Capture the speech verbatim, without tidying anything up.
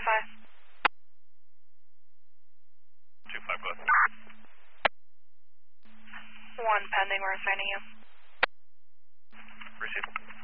five. two five, go ahead. one pending, we're assigning you. Receive.